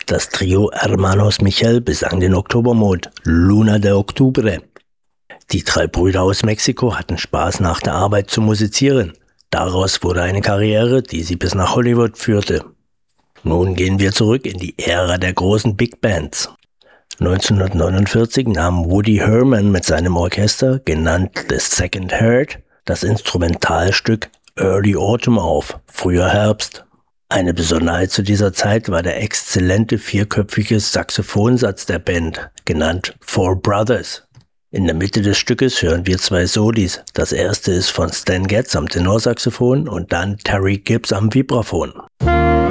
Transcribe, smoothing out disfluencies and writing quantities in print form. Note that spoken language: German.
Das Trio Hermanos Michel besang den Oktobermond, Luna de Octubre. Die 3 Brüder aus Mexiko hatten Spaß nach der Arbeit zu musizieren. Daraus wurde eine Karriere, die sie bis nach Hollywood führte. Nun gehen wir zurück in die Ära der großen Big Bands. 1949 nahm Woody Herman mit seinem Orchester, genannt The Second Heard, das Instrumentalstück Early Autumn auf, früher Herbst. Eine Besonderheit zu dieser Zeit war der exzellente 4-köpfige Saxophonsatz der Band, genannt Four Brothers. In der Mitte des Stückes hören wir 2 Solis. Das erste ist von Stan Getz am Tenorsaxophon und dann Terry Gibbs am Vibraphon.